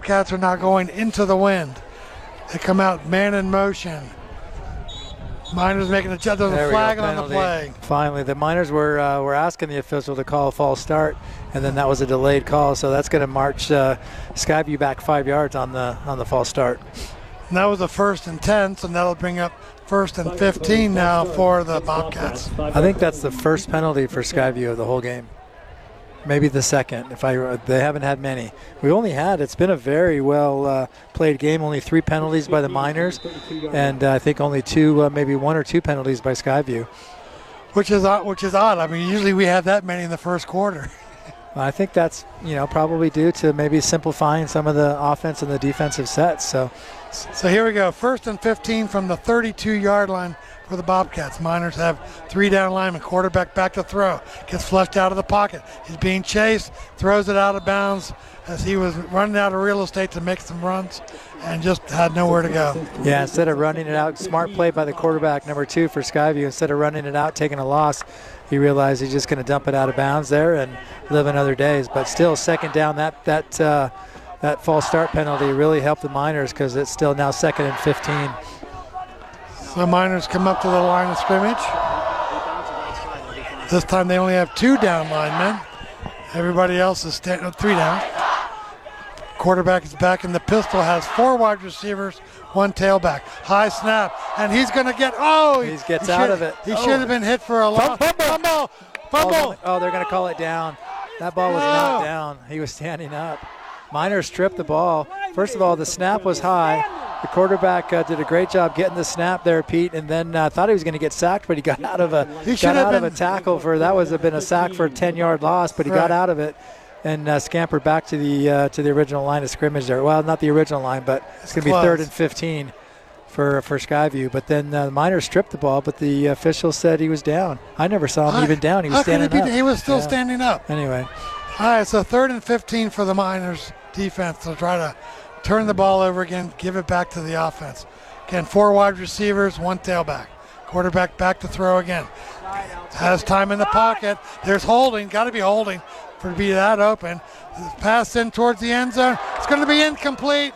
Bobcats are now going into the wind. They come out man in motion. Miners making a there's a flag on the play. Finally, the Miners were asking the official to call a false start, and then that was a delayed call. So that's going to march Skyview back 5 yards on the false start. And that was a 1st and 10, so that'll bring up 1st and 15 now for the Bobcats. I think that's the first penalty for Skyview of the whole game. Maybe the second. They haven't had many. It's been a very well played game. Only 3 penalties by the Miners, and I think only 2, maybe 1 or 2 penalties by Skyview. Which is odd. I mean, usually we have that many in the first quarter. I think that's probably due to maybe simplifying some of the offense and the defensive sets. So here we go. 1st and 15 from the 32-yard line for the Bobcats. Miners have 3 down linemen. Quarterback back to throw. Gets flushed out of the pocket. He's being chased. Throws it out of bounds as he was running out of real estate to make some runs and just had nowhere to go. Yeah, instead of running it out, smart play by the quarterback, number 2 for Skyview. Instead of running it out, taking a loss, he realized he's just going to dump it out of bounds there and live another days. But still, second down, that false start penalty really helped the Miners because it's still now 2nd and 15. The Miners come up to the line of scrimmage. This time they only have 2 down linemen. Everybody else is 3 down. Quarterback is back in the pistol, has 4 wide receivers, 1 tailback. High snap, and he's going to get, he gets out of it. He should have been hit for a loss. Fumble! They're going to call it down. That ball was not down. He was standing up. Miners stripped the ball. First of all, the snap was high. The quarterback did a great job getting the snap there, Pete, and then thought he was going to get sacked, but he got out of a tackle for that would have been a sack for a 10-yard loss, but he got out of it and scampered back to the original line of scrimmage there. Well, not the original line, but it's going to be 3rd and 15 for Skyview. But then the Miners stripped the ball, but the official said he was down. I never saw him even down. He was standing up. He was still standing up. Anyway. All right, so 3rd and 15 for the Miners defense to try to turn the ball over again, give it back to the offense. Again, 4 wide receivers, 1 tailback. Quarterback back to throw again. Has time in the pocket. There's holding, got to be holding for to be that open. Pass in towards the end zone. It's going to be incomplete.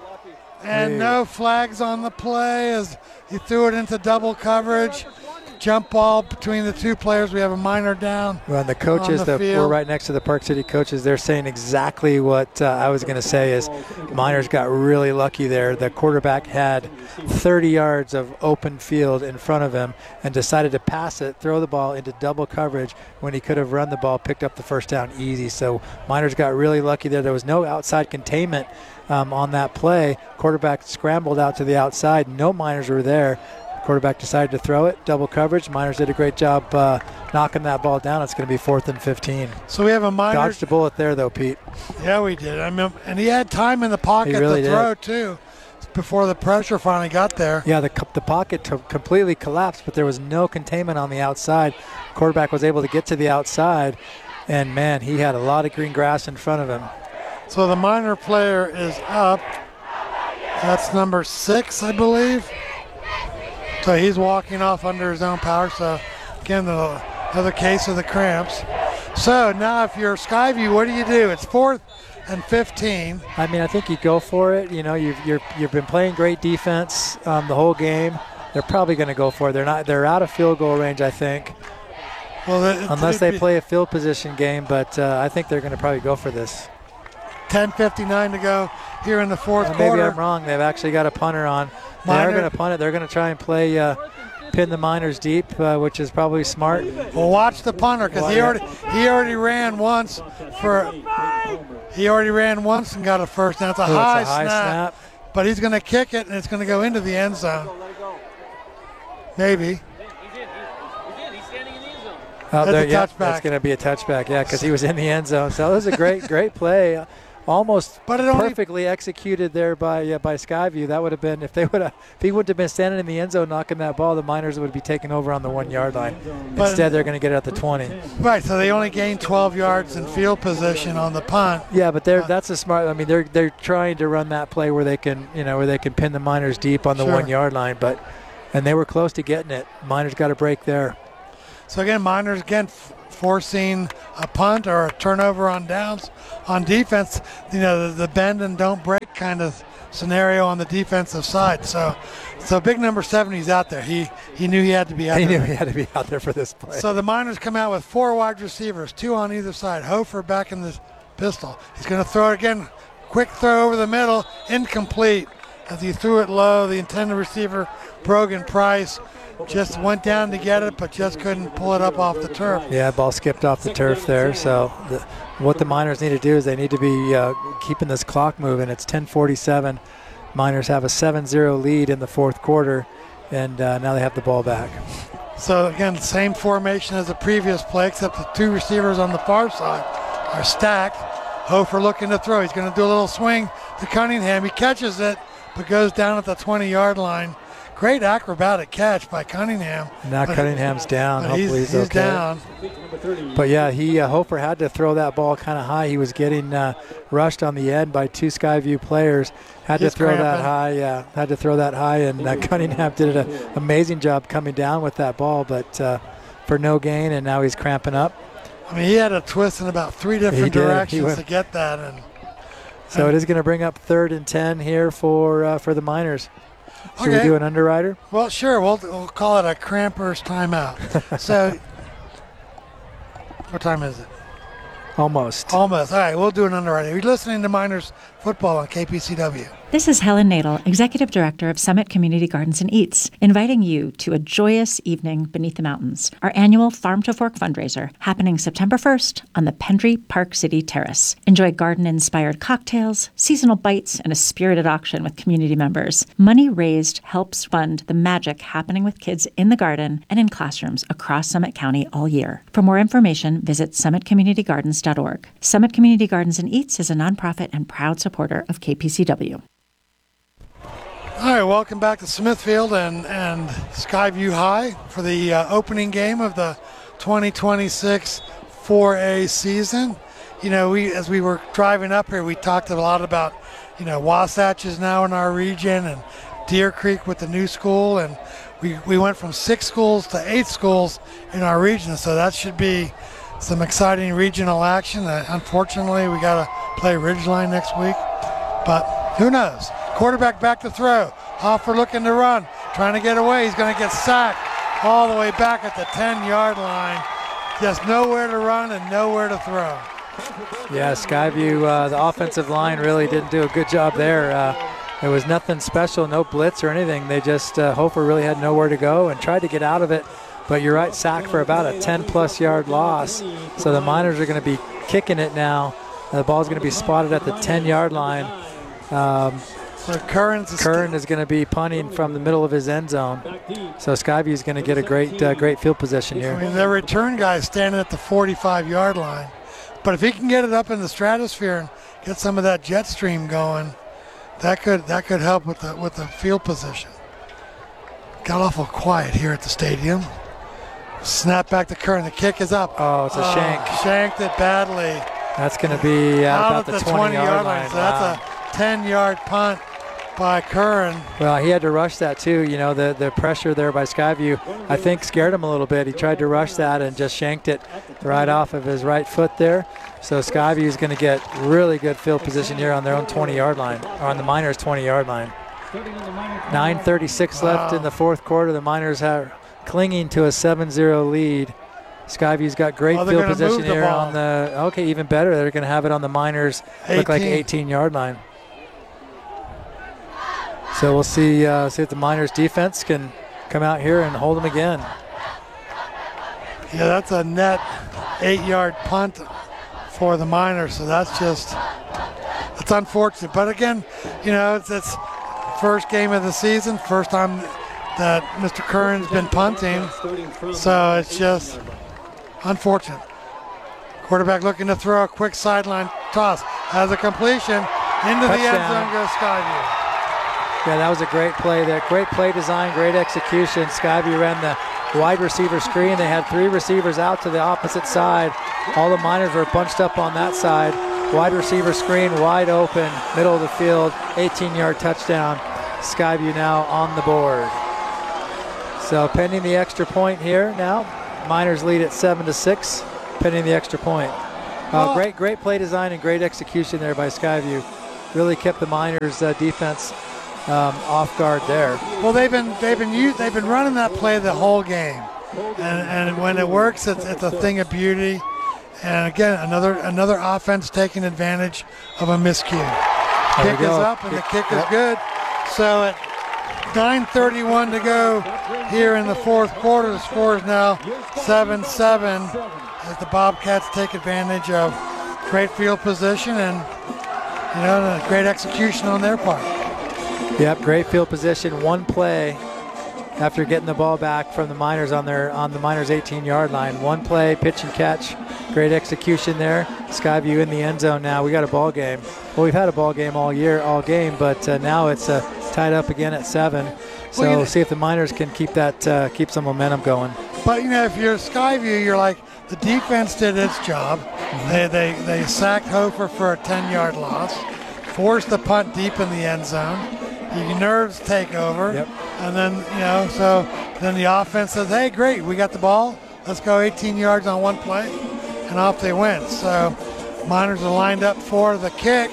And no flags on the play as he threw it into double coverage. Jump ball between the 2 players. We have a Miner down. Well, and the coaches that were right next to the Park City coaches, they're saying exactly what I was going to say is Miners got really lucky there. The quarterback had 30 yards of open field in front of him and decided to pass it, throw the ball into double coverage when he could have run the ball, picked up the first down easy. So Miners got really lucky there. There was no outside containment on that play. Quarterback scrambled out to the outside. No Miners were there. Quarterback decided to throw it, double coverage. Miners did a great job knocking that ball down. It's going to be 4th and 15. So we have a Miners. Dodged a bullet there, though, Pete. Yeah, we did. I mean, and he had time in the pocket to throw, too, before the pressure finally got there. Yeah, the pocket completely collapsed, but there was no containment on the outside. Quarterback was able to get to the outside, and, man, he had a lot of green grass in front of him. So the Miner player is up. That's number 6, I believe. So he's walking off under his own power. So, again, another case of the cramps. So now if you're Skyview, what do you do? It's 4th and 15. I mean, I think you go for it. You know, you've been playing great defense the whole game. They're probably going to go for it. They're out of field goal range, I think. Well, unless they play a field position game, but I think they're going to probably go for this. 10:59 to go here in the 4th quarter. Maybe I'm wrong. They've actually got a punter on. They're going to punt it. They're going to try and play pin the Miners deep, which is probably smart. Well, watch the punter because he already ran once and got a first down. It's a high snap, but he's going to kick it and it's going to go into the end zone. Maybe. That's going to be a touchback. Yeah, because he was in the end zone. So it was a great play. Almost perfectly executed there by Skyview. That would have been if he wouldn't have been standing in the end zone knocking that ball, the Miners would be taking over on the 1 yard line. Instead, they're going to get it at the 20. Right. So they only gained 12 yards in field position on the punt. Yeah, but that's a smart. I mean, they're trying to run that play where they can pin the Miners deep on the 1 yard line, and they were close to getting it. Miners got a break there. So again, Miners forcing a punt or a turnover on downs. On defense, the bend and don't break kind of scenario on the defensive side. So big number 7, he's out there. He knew he had to be out there. He knew he had to be out there for this play. So the Miners come out with 4 wide receivers, 2 on either side. Hofer back in the pistol. He's going to throw it again. Quick throw over the middle, incomplete. As he threw it low, the intended receiver, Brogan Price, just went down to get it, but just couldn't pull it up off the turf. Yeah, ball skipped off the turf there. So what the Miners need to do is they need to be keeping this clock moving. It's 10:47. Miners have a 7-0 lead in the fourth quarter, and now they have the ball back. So again, same formation as the previous play, except the 2 receivers on the far side are stacked. Hofer looking to throw. He's going to do a little swing to Cunningham. He catches it, but goes down at the 20-yard line. Great acrobatic catch by Cunningham. Now Cunningham's down. Hopefully he's okay. Down. But yeah, Hofer had to throw that ball kind of high. He was getting rushed on the end by 2 Skyview players. Had to throw that high. Yeah, had to throw that high, and Cunningham did an amazing job coming down with that ball, but for no gain, and now he's cramping up. I mean, he had a twist in about 3 different directions to get that. So it is going to bring up 3rd and 10 here for the Miners. Should we do an underwriter? Well, sure. We'll call it a cramper's timeout. So, what time is it? Almost. All right, we'll do an underwriter. You're listening to Miners Football on KPCW. This is Helen Nadel, Executive Director of Summit Community Gardens and Eats, inviting you to a joyous evening beneath the mountains, our annual Farm to Fork fundraiser happening September 1st on the Pendry Park City Terrace. Enjoy garden-inspired cocktails, seasonal bites, and a spirited auction with community members. Money raised helps fund the magic happening with kids in the garden and in classrooms across Summit County all year. For more information, visit summitcommunitygardens.org. Summit Community Gardens and Eats is a nonprofit and proud supporter of KPCW. All right, welcome back to Smithfield and Skyview High for the opening game of the 2026 4A season. You know, as we were driving up here, we talked a lot about, Wasatch is now in our region and Deer Creek with the new school, and we went from 6 schools to 8 schools in our region, so that should be some exciting regional action. Unfortunately, we got to play Ridgeline next week, but who knows? Quarterback back to throw. Hofer looking to run, trying to get away. He's going to get sacked all the way back at the 10-yard line. Just nowhere to run and nowhere to throw. Yeah, Skyview, the offensive line really didn't do a good job there. There was nothing special, no blitz or anything. They just, Hofer really had nowhere to go and tried to get out of it. But you're right, sacked for about a 10-plus yard loss. So the Miners are going to be kicking it now. The ball's going to be spotted at the 10-yard line. So Curran is going to be punting from the middle of his end zone. So Skyview is going to get a great field position here. I mean, their return guy's standing at the 45-yard line. But if he can get it up in the stratosphere and get some of that jet stream going, that could help with the field position. Got awful quiet here at the stadium. Snap back to Curran. The kick is up. Oh, it's a shank. Shanked it badly. That's going to be out about the 20-yard line. So that's a 10-yard punt by Curran. Well, he had to rush that too. The pressure there by Skyview, I think, scared him a little bit. He tried to rush that and just shanked it right off of his right foot there. So Skyview is going to get really good field position here on their own 20-yard line, or on the Miners' 20-yard line. 9:36 left in the fourth quarter. The Miners are clinging to a 7-0 lead. Skyview's got great field position here on the, even better. They're going to have it on the Miners, look like 18-yard line. So we'll see if the Miners defense can come out here and hold them again. Yeah, that's a net 8-yard punt for the Miners, so that's unfortunate. But again, it's first game of the season, first time that Mr. Curran's been punting, so it's just unfortunate. Quarterback looking to throw a quick sideline toss, has a completion into the end zone, goes Skyview. Yeah, that was a great play there. Great play design, great execution. Skyview ran the wide receiver screen. They had 3 receivers out to the opposite side. All the Miners were bunched up on that side. Wide receiver screen, wide open, middle of the field, 18-yard touchdown. Skyview now on the board. So pending the extra point here now. Miners lead at 7-6, pending the extra point. Great play design and great execution there by Skyview. really kept the Miners defense off guard there. Well, they've been running that play the whole game, and when it works, it's a thing of beauty. And again, another offense taking advantage of a miscue. Kick is up, and the kick is good. So at 9:31 to go here in the fourth quarter, the score is now 7-7 as the Bobcats take advantage of great field position and great execution on their part. Yep, great field position. One play after getting the ball back from the Miners on the Miners 18-yard line. One play, pitch and catch. Great execution there. Skyview in the end zone now. We got a ball game. Well, we've had a ball game all game, but now it's tied up again at 7. So we'll see if the Miners can keep some momentum going. But if you're Skyview, you're like, the defense did its job. Mm-hmm. They sacked Hofer for a 10-yard loss, forced the punt deep in the end zone. Your nerves take over, yep. And then so then the offense says, "Hey, great, we got the ball. Let's go 18 yards on one play," and off they went. So Miners are lined up for the kick,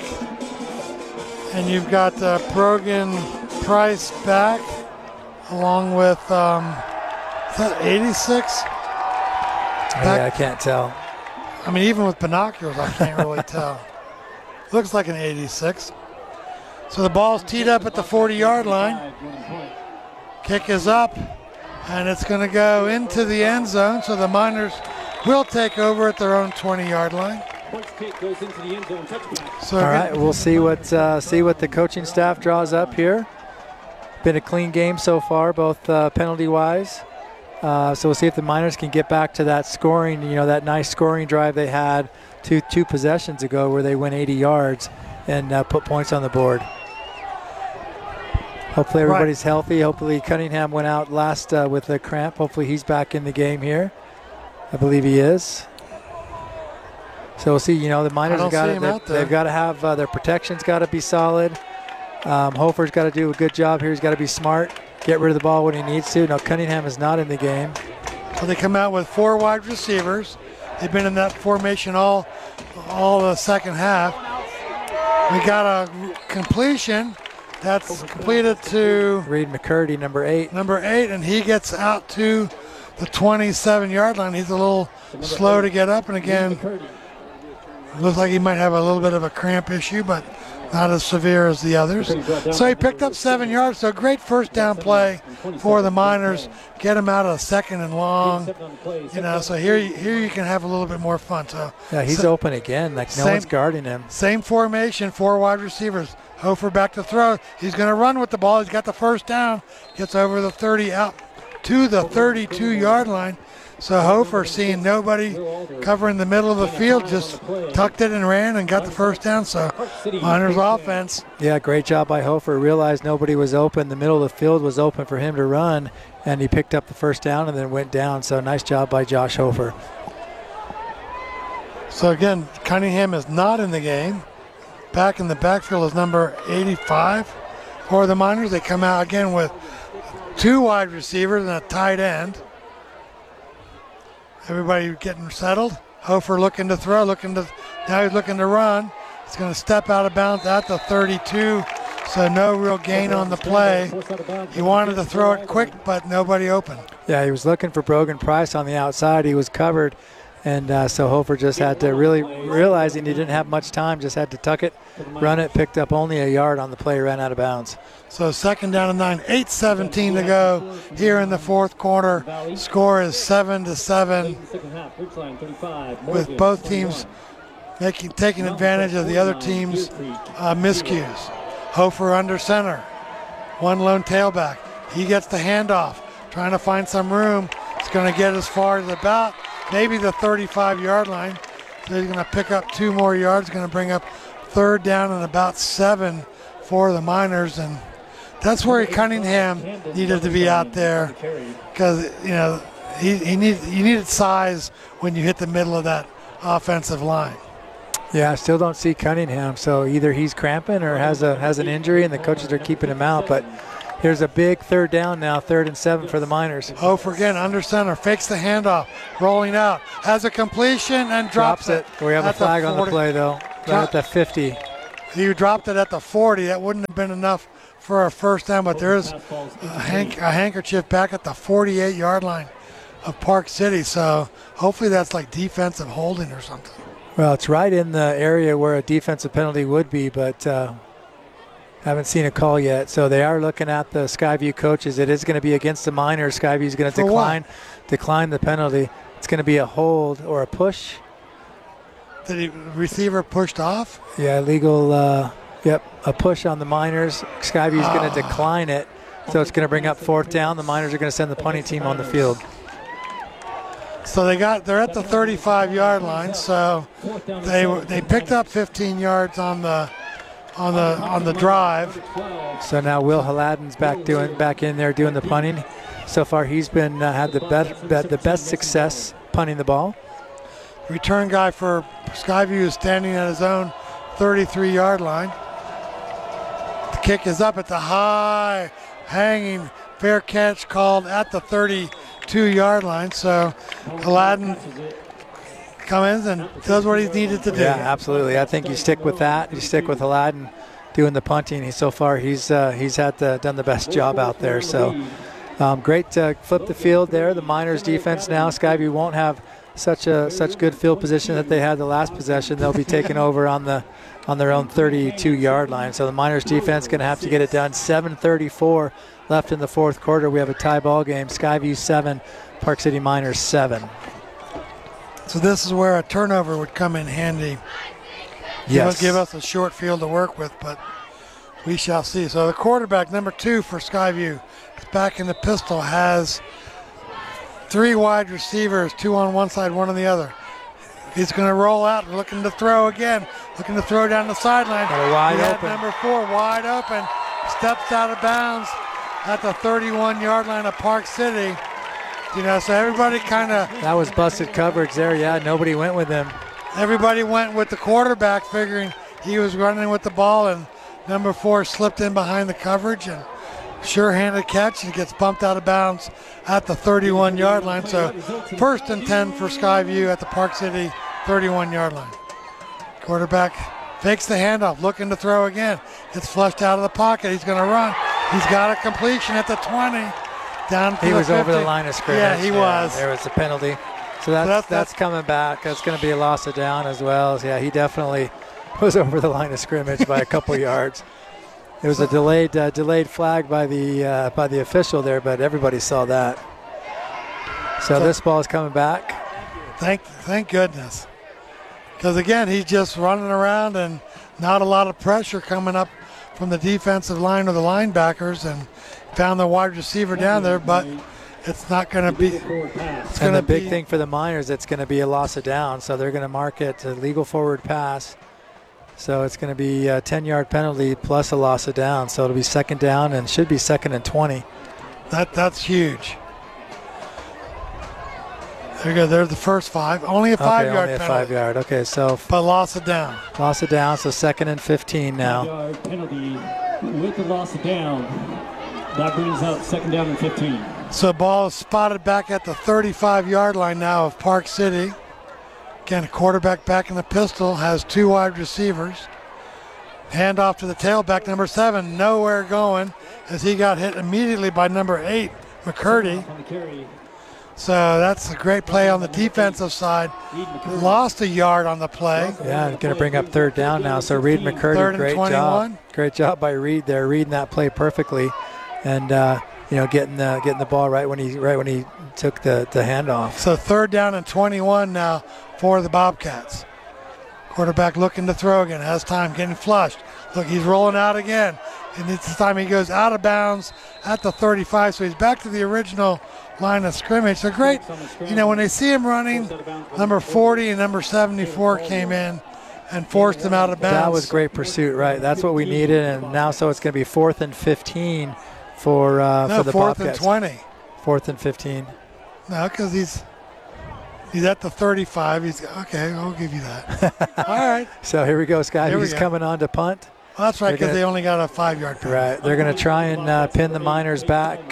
and you've got Brogan Price back, along with is that 86? Yeah, I can't tell. I mean, even with binoculars, I can't really tell. Looks like an 86. So the ball's teed up at the 40-yard line. Kick is up, and it's going to go into the end zone. So the Miners will take over at their own 20-yard line. So all right, we'll see what the coaching staff draws up here. Been a clean game so far, both penalty-wise. So we'll see if the Miners can get back to that scoring, that nice scoring drive they had two possessions ago where they went 80 yards and put points on the board. Hopefully everybody's healthy. Hopefully Cunningham went out last with a cramp. Hopefully he's back in the game here. I believe he is. So we'll see. The Miners they've got to have their protection's got to be solid. Hofer's got to do a good job here. He's got to be smart. Get rid of the ball when he needs to. No, Cunningham is not in the game. So they come out with 4 wide receivers. They've been in that formation all the second half. We got a completion that's completed to Reed McCurdy, number 8. And he gets out to the 27-yard line. He's a little slow to get up, and again, looks like he might have a little bit of a cramp issue, but not as severe as the others. So he picked up 7 yards. So great first down play for the Miners. Get him out of 2nd and long. So here you can have a little bit more fun. So yeah, he's open again. Like no one's guarding him. Same formation, 4 wide receivers. Hofer back to throw. He's going to run with the ball. He's got the first down. Gets over the 30 out to the 32-yard line. So Hofer, seeing nobody covering the middle of the field, just tucked it and ran and got the first down. So Miners offense. Yeah, great job by Hofer. Realized nobody was open. The middle of the field was open for him to run, and he picked up the first down and then went down. So nice job by Josh Hofer. So again, Cunningham is not in the game. Back in the backfield is number 85 for the Miners. They come out again with 2 wide receivers and a tight end. Everybody getting settled. Hofer looking to throw, now he's looking to run. He's going to step out of bounds at the 32, so no real gain on the play. He wanted to throw it quick, but nobody open. Yeah, he was looking for Brogan Price on the outside. He was covered, and so Hofer just had to really, realizing he didn't have much time, just had to tuck it, run it, picked up only a yard on the play, ran out of bounds. So 2nd down and 9, 8:17 to go here in the fourth quarter. Score is 7-7, with both teams taking advantage of the other team's miscues. Hofer under center, 1 lone tailback. He gets the handoff, trying to find some room. He's going to get as far as about maybe the 35-yard line. So he's going to pick up 2 more yards, going to bring up 3rd down and about 7 for the Miners, and that's where Cunningham needed to be out there, because you needed size when you hit the middle of that offensive line. Yeah, I still don't see Cunningham, so either he's cramping or has an injury, and the coaches are keeping him out. But here's a big 3rd down now, 3rd and 7 for the Miners. Hofer again under center, fakes the handoff, rolling out, has a completion and drops it. We have a flag on the play though, right at the 50. He dropped it at the 40. That wouldn't have been enough for a first down, but there is a handkerchief back at the 48-yard line of Park City. So hopefully that's like defensive holding or something. Well, it's right in the area where a defensive penalty would be, but haven't seen a call yet. So they are looking at the Skyview coaches. It is going to be against the Miners. Skyview's going to decline the penalty. It's going to be a hold or a push. Did the receiver pushed off? Yeah, illegal. A push on the Miners. Skyview's going to decline it, so it's going to bring up fourth down. The Miners are going to send the punting team on the field. So they're at the 35-yard line. So they picked up 15 yards on the drive. So now Will Halladin's back in there doing the punting. So far he's been had the best success punting the ball. Return guy for Skyview is standing at his own 33-yard line. The kick is up at the high, hanging, fair catch called at the 32-yard line. So Halladin comes in and does what he's needed to do. Yeah, absolutely. I think you stick with that. You stick with Halladin doing the punting. So far he's done the best job out there. So great to flip the field there. The Miners defense now. Skyview won't have such good field position that they had the last possession. They'll be taking over on their own 32-yard line. So the Miners defense going to have to get it done. 7:34 left in the fourth quarter. We have a tie ball game. Skyview 7, Park City Miners 7. So this is where a turnover would come in handy. Yes. Give us a short field to work with, but we shall see. So the quarterback, number 2 for Skyview, is back in the pistol, has 3 wide receivers, 2 on one side, 1 on the other. He's going to roll out, looking to throw again, looking to throw down the sideline. Wide open. Number 4 wide open, steps out of bounds at the 31-yard line of Park City. So everybody kind of... That was busted coverage there. Yeah, nobody went with him. Everybody went with the quarterback, figuring he was running with the ball, and number 4 slipped in behind the coverage and sure-handed catch, and gets bumped out of bounds at the 31-yard line. So first and 10 for Skyview at the Park City 31-yard line. Quarterback fakes the handoff, looking to throw again. Gets flushed out of the pocket. He's going to run. He's got a completion at the 20. Down to he the was 50. over the line of scrimmage. Yeah, he was. There was a penalty. So that's coming back. That's going to be a loss of down as well. So yeah, he definitely was over the line of scrimmage by a couple yards. It was a delayed flag by the official there, but everybody saw that. So this ball is coming back. Thank goodness. Because again, he's just running around and not a lot of pressure coming up from the defensive line or the linebackers, and found the wide receiver down there, but it's not going to be. It's going to be. The big thing for the Miners, it's going to be a loss of down, so they're going to mark it a legal forward pass. So it's going to be a 10-yard penalty plus a loss of down. So it'll be second down and should be second and 20. That's huge. There you go. There's the first 5. Only a 5-yard penalty. 5-yard. Okay, so. But loss of down. Loss of down, so second and 15 now. 5-yard penalty with the loss of down. That brings up second down and 15. So ball is spotted back at the 35-yard line now of Park City. Again, a quarterback back in the pistol, has 2 wide receivers. Hand off to the tailback, number 7, nowhere going, as he got hit immediately by number 8, McCurdy. So that's a great play on the defensive side. Lost a yard on the play. Yeah, going to bring up third down now. So Reed McCurdy, great job. Great job by Reed there, reading that play perfectly, and getting the ball right when he took the handoff. So third down and 21 now for the Bobcats. Quarterback looking to throw again, has time, getting flushed. Look, he's rolling out again, and this time he goes out of bounds at the 35, so he's back to the original line of scrimmage. So great, when they see him running, number 40 and number 74 came in and forced him out of bounds. That was great pursuit, right? That's what we needed, and now so it's going to be 4th and 15 for the Bobcats. 4th and 20. 4th and 15. No, because he's at the 35. He's okay. I'll give you that. All right. So here we go, Scott. He's coming on to punt. Well, that's right, because they only got a 5-yard penalty. Right. They're going to try and pin the Miners back.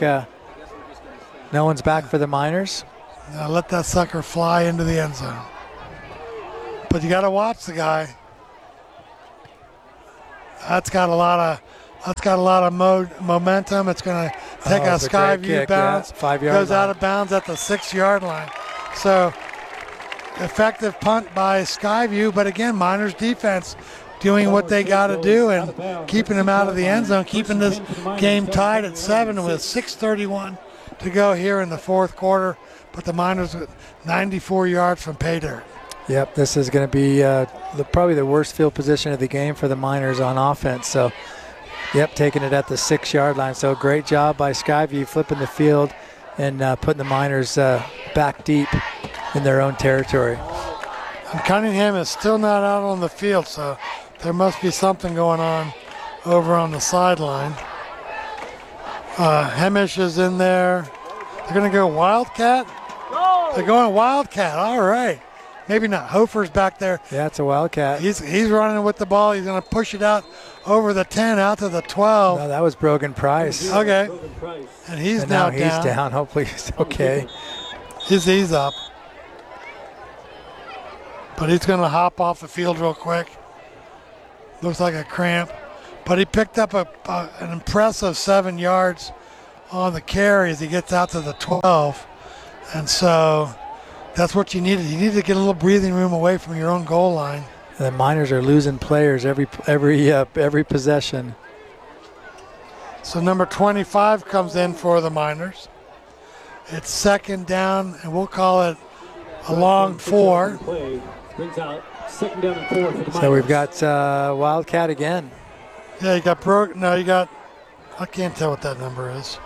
No one's back for the Miners. Now let that sucker fly into the end zone. But you got to watch the guy. That's got a lot of momentum. It's going to take a Skyview bounce. 5 yard goes line. out of bounds at the 6-yard line. So effective punt by Skyview, but again, Miners defense doing what they got to do and keeping them out of the end zone, keeping this game tied at 7 with 6:31 to go here in the fourth quarter. But the Miners with 94 yards from pay dirt. Yep, this is going to be probably the worst field position of the game for the Miners on offense. So, yep, taking it at the 6-yard line. So great job by Skyview flipping the field and putting the Miners back deep in their own territory. And Cunningham is still not out on the field, so there must be something going on over on the sideline. Hemish is in there. They're going to go Wildcat. They're going Wildcat. All right. Maybe not. Hofer's back there. Yeah, it's a Wildcat. He's running with the ball. He's going to push it out over the 10, out to the 12. No, that was Brogan Price. Okay. And he's now down. He's down. Hopefully he's okay. He's up. But he's going to hop off the field real quick. Looks like a cramp. But he picked up an impressive 7 yards on the carry as he gets out to the 12. And so that's what you needed. You needed to get a little breathing room away from your own goal line. And the Miners are losing players every possession. So number 25 comes in for the Miners. It's second down, and we'll call it a long 4. Brings out second down and 4 for the Miners. So we've got Wildcat again. Yeah, you got I can't tell what that number is.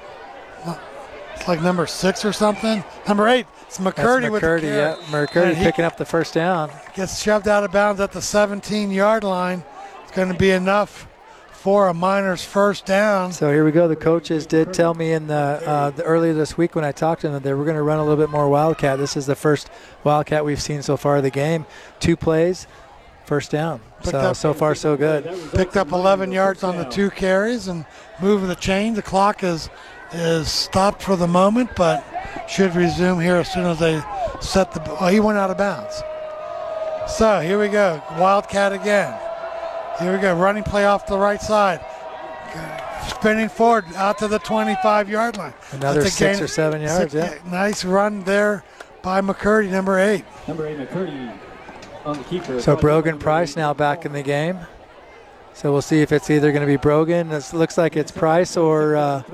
It's like number 6 or something. Number 8. It's McCurdy with the carry. Yeah, McCurdy picking up the first down. Gets shoved out of bounds at the 17-yard line. It's going to be enough for a Miners first down. So here we go. The coaches did tell me in the earlier this week when I talked to them that they were going to run a little bit more Wildcat. This is the first Wildcat we've seen so far of the game. 2 plays, first down. So far so good. Picked up 11 yards on the 2 carries and moving the chain. The clock is stopped for the moment, but should resume here as soon as they set the. Oh, he went out of bounds. So here we go, Wildcat again. Here we go, running play off the right side, spinning forward out to the 25-yard line. Another 6 or 7 yards. Yeah. Nice run there by McCurdy, number 8. Number 8 McCurdy on the keeper. So Brogan Price now back in the game. So we'll see if it's either going to be Brogan. It looks like it's Price or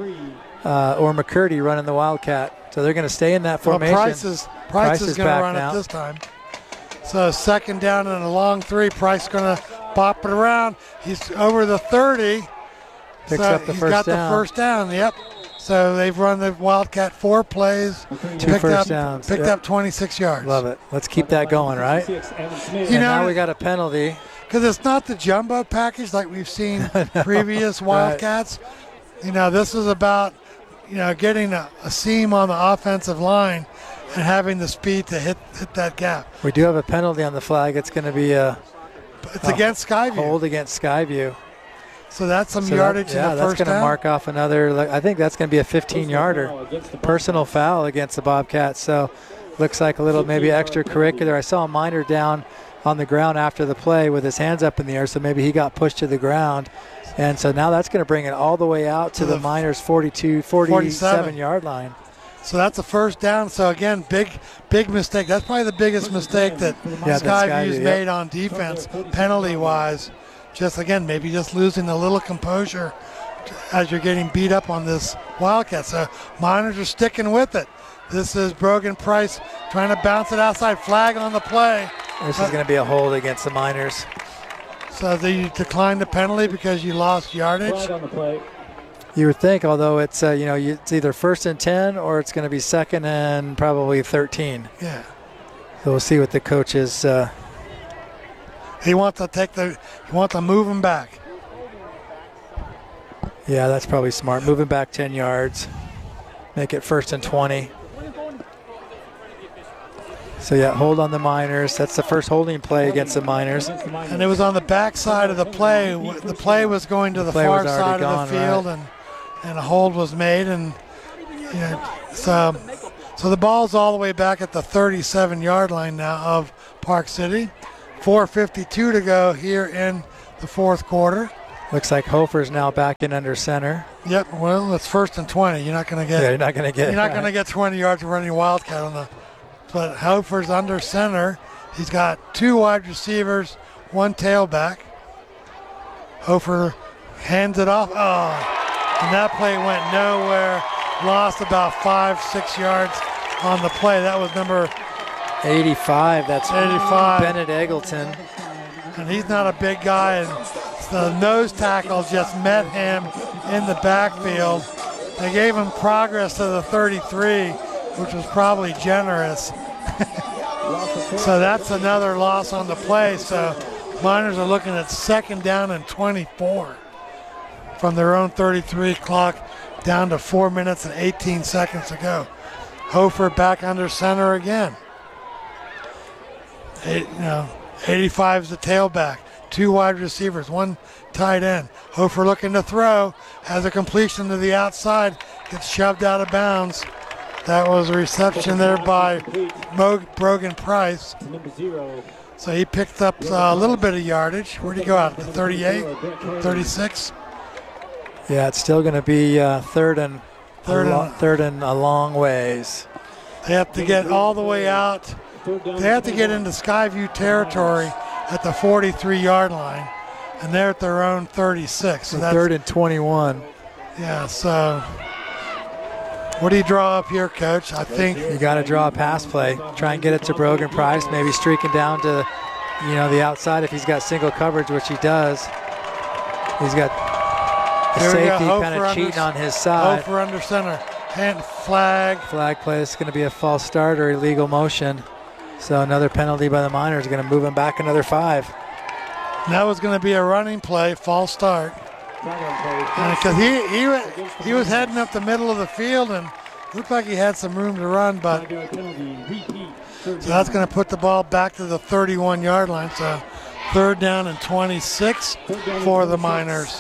McCurdy running the Wildcat. So they're going to stay in that formation. Well, Price is going to run now. it this time. So second down and a long 3. Price going to bop it around. He's over the 30. Picks up the he's first got down. the first down. Yep. So they've run the Wildcat 4 plays. 2 first downs. Picked up 26 yards. Love it. Let's keep that going, right? And now we got a penalty. Because it's not the jumbo package like we've seen previous Wildcats. Right. This is about, getting a seam on the offensive line and having the speed to hit that gap. We do have a penalty on the flag. It's going to be against Skyview. Hold against Skyview. So that's some yardage in the first down. That's going to mark off another. I think that's going to be a 15-yarder. Personal foul against the Bobcats. So looks like a little maybe extracurricular. I saw a Miner down on the ground after the play with his hands up in the air, so maybe he got pushed to the ground. And so now that's going to bring it all the way out to the Miners' 47-yard line. So that's a first down. So again, big mistake. That's probably the biggest mistake that Skyview's made on defense, penalty-wise. Just again, maybe just losing a little composure as you're getting beat up on this Wildcat. So Miners are sticking with it. This is Brogan Price trying to bounce it outside. Flag on the play. This is going to be a hold against the Miners. So you declined the penalty because you lost yardage? Flag on the play. You would think, although it's it's either 1st and 10 or it's going to be 2nd and probably 13. Yeah. So we'll see what the coaches. He wants to move him back. Yeah, that's probably smart. Moving back 10 yards, make it 1st and 20. So yeah, hold on the Miners. That's the first holding play against the Miners. And it was on the back side of the play. The play was going to the far side of the field, right. and a hold was made. And so the ball's all the way back at the 37-yard line now of Park City. 4:52 to go here in the fourth quarter. Looks like Hofer's now back in under center. Yep. Well, it's 1st and 20. You're not going to get. Yeah, you're not going to get. You're not going to get 20 yards of running wildcat on the. But Hofer's under center. He's got 2 wide receivers, 1 tailback. Hofer hands it off. Oh, and that play went nowhere. Lost about 5-6 yards on the play. That was number 85. That's 85. Bennett Eggleton. And he's not a big guy. And the nose tackle just met him in the backfield. They gave him progress to the 33, which was probably generous. So that's another loss on the play. So Miners are looking at 2nd down and 24 from their own 33, clock down to 4 minutes and 18 seconds to go. Hofer back under center again. 85 is the tailback. 2 wide receivers, 1 tight end. Hofer looking to throw, has a completion to the outside, gets shoved out of bounds. That was a reception there by Brogan Price. So he picked up a little bit of yardage. Where'd he go out? The 38, 36? Yeah, it's still going to be third and a long ways. They have to get all the way out. They have to get into Skyview territory at the 43-yard line, and they're at their own 36. So that's 3rd and 21. Yeah, so what do you draw up here, Coach? I think you got to draw a pass play. Try and get it to Brogan Price, maybe streaking down to, the outside if he's got single coverage, which he does. He's got the safety kind of cheating on his side. Hofer under center. Hand flag. Flag play. It's going to be a false start or illegal motion. So another penalty by the Miners, going to move him back another 5. And that was going to be a running play, false start. Because he was heading up the middle of the field and looked like he had some room to run, but so that's going to put the ball back to the 31-yard line. So 3rd down and 26 for the Miners.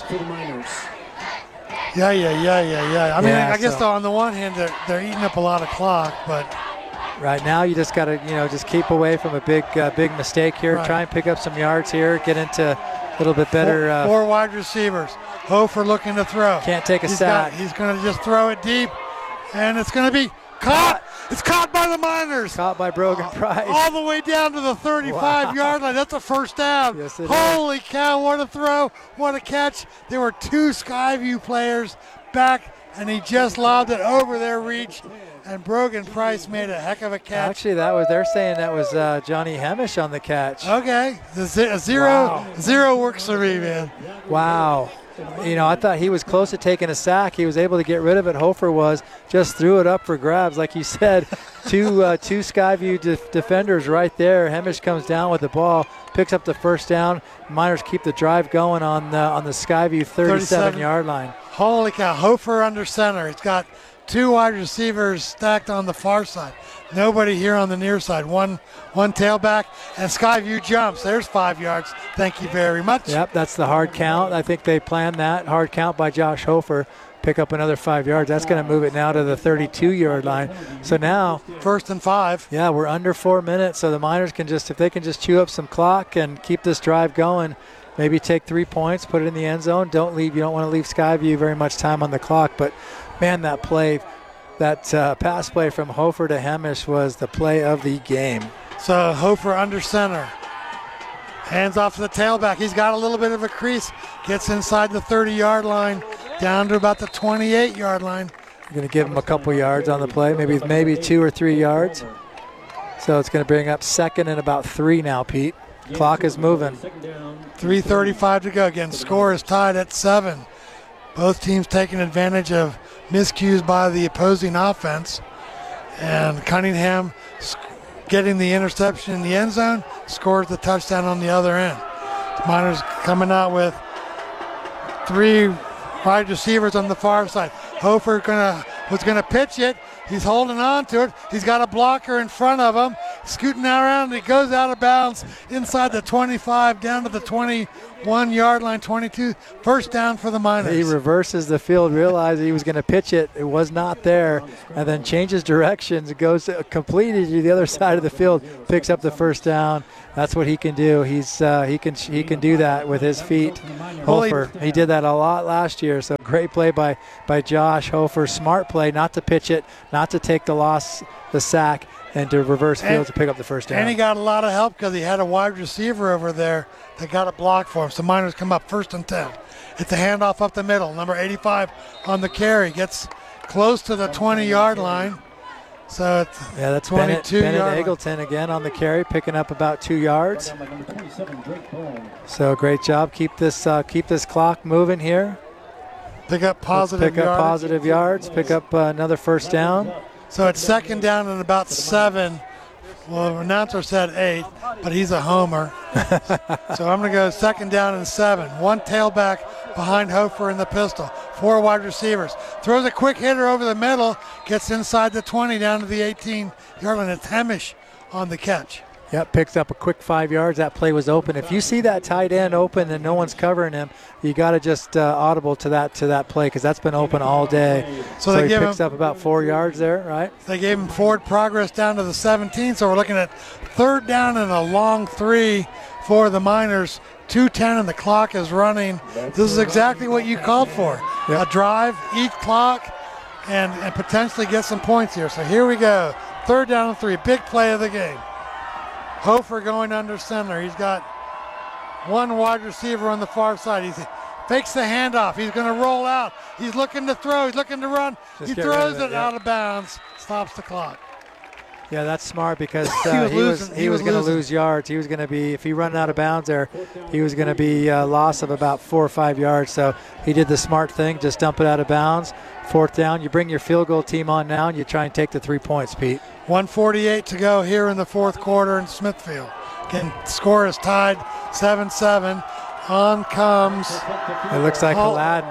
Yeah. I mean, I guess on the one hand they're eating up a lot of clock, but right now you just got to just keep away from a big mistake here. Right. Try and pick up some yards here. Get into a little bit better. 4 wide receivers. Hofer looking to throw. Can't take a sack. He's going to just throw it deep, and it's going to be caught. It's caught by the Miners. Caught by Brogan Price. All the way down to the 35-yard line. That's a first down. Yes, it Holy cow, what a throw. What a catch. There were 2 Skyview players back, and he just lobbed it over their reach, and Brogan Price made a heck of a catch. Actually, they're saying that was Johnny Hemish on the catch. Okay. The zero works for me, man. Wow. I thought he was close to taking a sack. He was able to get rid of it. Hofer just threw it up for grabs, like you said. Two Skyview defenders right there. Hemish comes down with the ball, picks up the first down. Miners keep the drive going on the Skyview 37-yard line. Holy cow! Hofer under center. He's got 2 wide receivers stacked on the far side. Nobody here on the near side. One tailback, and Skyview jumps. There's 5 yards. Thank you very much. Yep, that's the hard count. I think they planned that. Hard count by Josh Hofer. Pick up another 5 yards. That's going to move it now to the 32-yard line. So now 1st and 5. Yeah, we're under 4 minutes. So the Miners if they can just chew up some clock and keep this drive going, maybe take 3 points, put it in the end zone. You don't want to leave Skyview very much time on the clock. But man, that play. That pass play from Hofer to Hemish was the play of the game. So Hofer under center. Hands off to the tailback. He's got a little bit of a crease. Gets inside the 30-yard line, down to about the 28-yard line. You're going to give him a couple yards on the play, maybe 2 or 3 yards. So it's going to bring up 2nd and about 3 now, Pete. Clock is moving. 3:35 to go. Again, score is tied at 7. Both teams taking advantage of miscues by the opposing offense. And Cunningham getting the interception in the end zone, scores the touchdown on the other end. Miners coming out with 3 wide receivers on the far side. Hofer was gonna pitch it. He's holding on to it. He's got a blocker in front of him. Scooting around, and he goes out of bounds inside the 25, down to the 21 1 yard line, 22. First down for the Miners. He reverses the field, realized he was going to pitch it. It was not there, and then changes directions, goes completely to the other side of the field, picks up the first down. That's what he can do. He can do that with his feet. Hofer, he did that a lot last year. So great play by Josh Hofer. Smart play, not to pitch it, not to take the loss, the sack, and to reverse field to pick up the first down. And he got a lot of help because he had a wide receiver over there that got a block for him. So Miners come up 1st and 10. It's a handoff up the middle. Number 85 on the carry gets close to the 20-yard line. So it's that's 22 Bennett yard Eggleton again on the carry, picking up about 2 yards. So great job. Keep this clock moving here. Pick up positive yards. Pick up another first down. So it's 2nd down and about 7. Well, the announcer said 8, but he's a homer. So I'm going to go 2nd down and 7. 1 tailback behind Hofer in the pistol. 4 wide receivers. Throws a quick hitter over the middle. Gets inside the 20 down to the 18-yard line. It's Hemish on the catch. Yep, picks up a quick 5 yards. That play was open. If you see that tight end open and no one's covering him, you got to just audible to that play because that's been open all day. So he picks up about 4 yards there, right? They gave him forward progress down to the 17, so we're looking at 3rd down and a long 3 for the Miners. 2:10 and the clock is running. This is exactly what you called for. Yep. A drive, eat clock, and potentially get some points here. So here we go. 3rd down and 3. Big play of the game. Hofer going under center. He's got 1 wide receiver on the far side. He fakes the handoff. He's going to roll out. He's looking to throw. He's looking to run. He throws it out of bounds. Stops the clock. Yeah, that's smart because he was going to lose yards. He was going to be, if he run out of bounds there, he was going to be a loss of about 4 or 5 yards. So he did the smart thing, just dump it out of bounds. 4th down, you bring your field goal team on now and you try and take the 3 points, Pete. 1:48 to go here in the 4th quarter in Smithfield. Again, score is tied 7-7. On comes. It looks like Holden,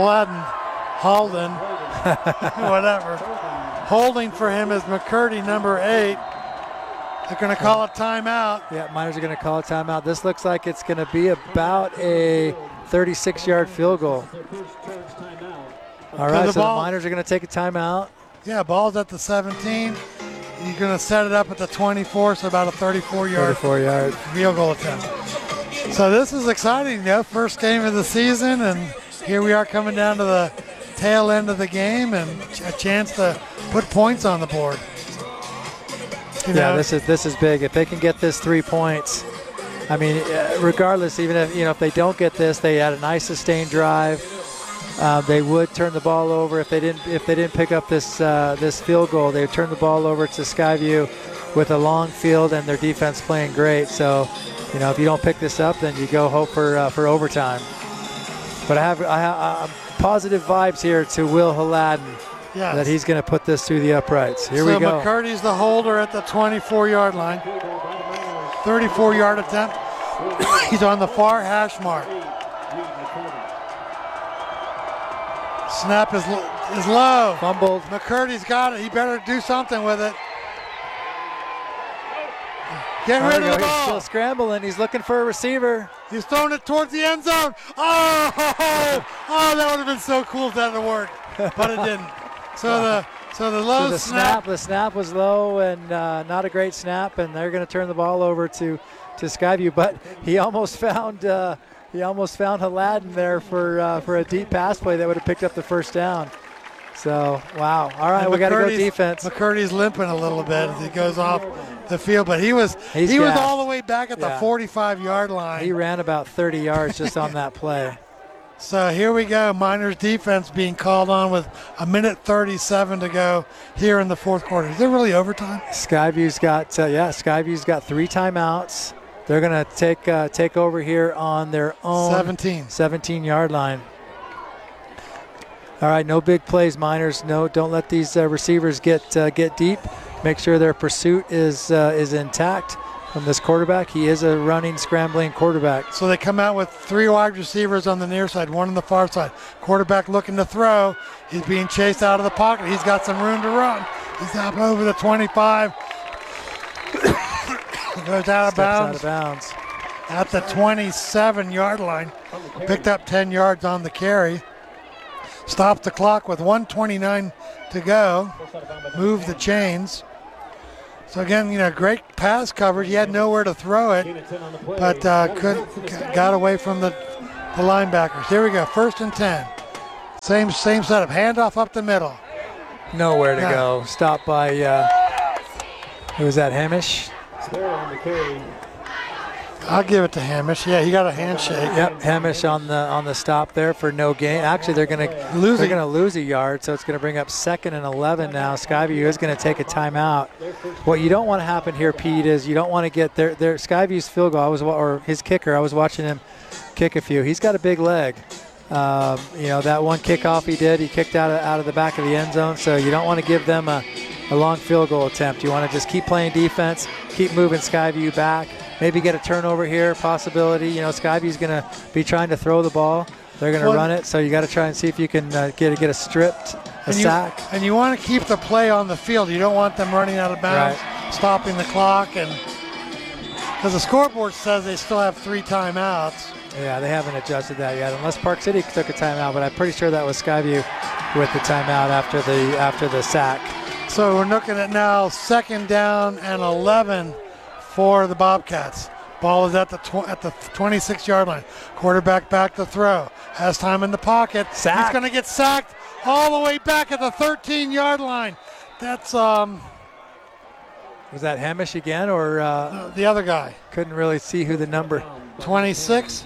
whatever. Holding for him is McCurdy, number 8. They're going to call a timeout. Yeah, Miners are going to call a timeout. This looks like it's going to be about a 36-yard field goal. All right, so the Miners are going to take a timeout. Yeah, ball's at the 17. You're going to set it up at the 24, so about a 34-yard field goal attempt. So this is exciting, first game of the season, and here we are coming down to the tail end of the game and a chance to put points on the board. This is big. If they can get this 3 points, I mean, regardless, even if they don't get this, they had a nice sustained drive. They would turn the ball over if they didn't pick up this field goal. They would turn the ball over to Skyview with a long field and their defense playing great. So, if you don't pick this up, then you go hope for overtime. But I have positive vibes here to Will Holden. Yes. That he's going to put this through the uprights. Here we go. So McCurdy's the holder at the 24-yard line. 34-yard attempt. He's on the far hash mark. Snap is low. Fumbled. McCurdy's got it. He better do something with it. Get rid of the ball. He's still scrambling. He's looking for a receiver. He's throwing it towards the end zone. Oh, that would have been so cool if that had worked, but it didn't. So the snap. The snap was low and not a great snap, and they're going to turn the ball over to Skyview. But he almost found Holden there for a deep pass play that would have picked up the first down. So wow! All right, we got to go defense. McCurdy's limping a little bit as he goes off the field, but he was all the way back at the 45-yard line. He ran about 30 yards just on that play. So here we go. Miners defense being called on with 1:37 to go here in the 4th quarter. Is there really overtime? Skyview's got 3 timeouts. They're going to take over here on their own 17-yard line. All right, no big plays, Miners. No, don't let these receivers get deep. Make sure their pursuit is intact from this quarterback. He is a running, scrambling quarterback. So they come out with 3 wide receivers on the near side, 1 on the far side. Quarterback looking to throw. He's being chased out of the pocket. He's got some room to run. He's up over the 25. Goes out of bounds. at the 27-yard line. Picked up 10 yards on the carry. Stopped the clock with 1:29 to go. Moved the chains. So again, great pass coverage. He had nowhere to throw it, but got away from the linebackers. Here we go, 1st and 10. Same setup. Handoff up the middle. Nowhere to go. Stopped by, who was that, Hamish? I'll give it to Hamish. Yeah, he got a handshake. Yep, Hamish on the stop there for no gain. Actually, they're going to lose a yard, so it's going to bring up 2nd and 11 now. Skyview is going to take a timeout. What you don't want to happen here, Pete, is you don't want to get their Skyview's field goal. Or his kicker. I was watching him kick a few. He's got a big leg. That one kickoff he did, he kicked out of the back of the end zone. So you don't want to give them a long field goal attempt. You want to just keep playing defense, keep moving Skyview back. Maybe get a turnover here, possibility. Skyview's going to be trying to throw the ball. They're going to run it, so you got to try and see if you can get a stripped, sack. And you want to keep the play on the field. You don't want them running out of bounds, stopping the clock, and because the scoreboard says they still have 3 timeouts. Yeah, they haven't adjusted that yet, unless Park City took a timeout. But I'm pretty sure that was Skyview with the timeout after the sack. So we're looking at now 2nd down and 11. For the Bobcats. Ball is at the 26-yard line. Quarterback back to throw. Has time in the pocket. Sack. He's going to get sacked all the way back at the 13-yard line. That's was that Hamish again or the other guy? Couldn't really see who the number. 26,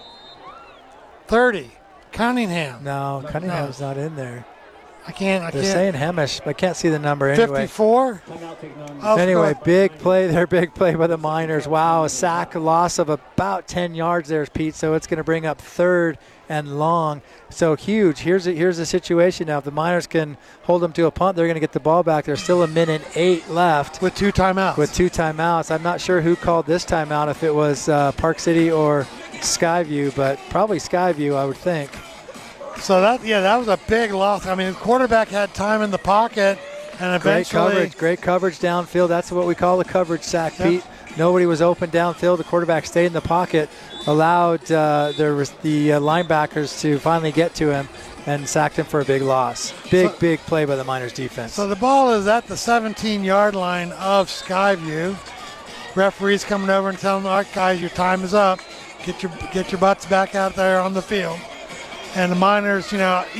30. Cunningham. No, Cunningham's not in there. They're saying Hamish, but I can't see the number anyway. 54? Anyway, big play by the Miners. Wow, a sack, a loss of about 10 yards there, Pete. So it's going to bring up 3rd and long. So huge. Here's the situation now. If the Miners can hold them to a punt, they're going to get the ball back. There's still 1:08 left. With 2 timeouts. I'm not sure who called this timeout, if it was Park City or Skyview, but probably Skyview, I would think. So that was a big loss. I mean, the quarterback had time in the pocket, and eventually great coverage downfield. That's what we call a coverage sack, Pete. Nobody was open downfield. The quarterback stayed in the pocket, allowed the linebackers to finally get to him, and sacked him for a big loss. Big play by the Miners defense. So the ball is at the 17-yard line of Skyview. Referee's coming over and telling them, all right, guys, your time is up. Get your butts back out there on the field. And the Miners, you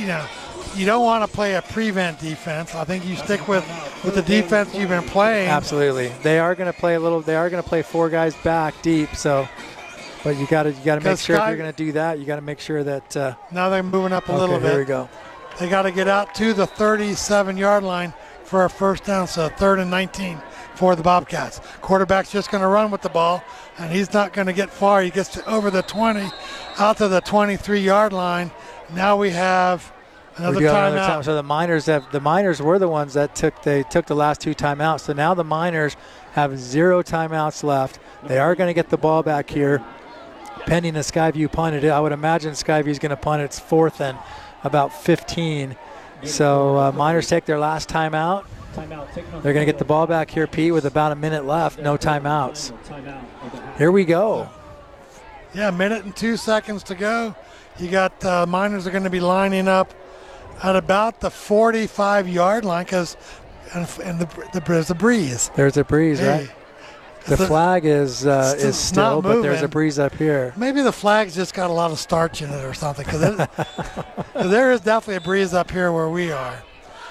don't want to play a prevent defense. I think you stick with the defense you've been playing. Absolutely. They are going to play They are going to play 4 guys back deep. So, but you got to make sure if you're going to do that, you got to make sure that. Now they're moving up a little bit. Here we go. They got to get out to the 37-yard line for a 1st down. So 3rd and 19 for the Bobcats. Quarterback's just going to run with the ball, and he's not going to get far. He gets over the 20, out to the 23-yard line. Now we have another timeout. So the Miners were the ones that took the last 2 timeouts. So now the Miners have 0 timeouts left. They are going to get the ball back here, pending a Skyview punt. I would imagine Skyview's going to punt. It's 4th and about 15. So Miners take their last timeout. They're going to get the ball back here, Pete, with about a minute left. No timeouts. Here we go. Yeah, a minute and 2 seconds to go. You got Miners are going to be lining up at about the 45-yard line because there's a breeze. There's a breeze, right? The flag is still, but there's a breeze up here. Maybe the flag's just got a lot of starch in it or something, because there is definitely a breeze up here where we are.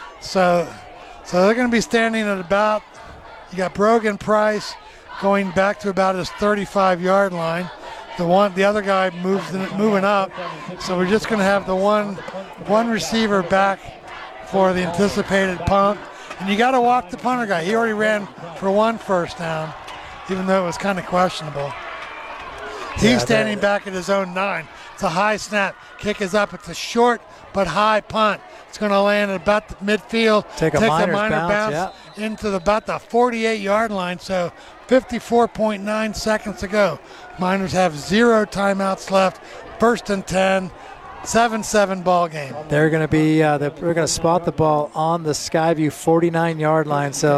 So they're going to be standing at about, you got Brogan Price going back to about his 35-yard line. The other guy moving up. So we're just going to have the one receiver back for the anticipated punt. And you got to walk the punter guy. He already ran for 1 first down, even though it was kind of questionable. He's standing back at his own 9. It's a high snap. Kick is up. It's a short but high punt. It's going to land at about the midfield. Take a minor bounce into about the 48-yard line. So 54.9 seconds to go. Miners have 0 timeouts left. 1st and 10. 7-7 ball game. They're going to be we're going to spot the ball on the Skyview 49-yard line. So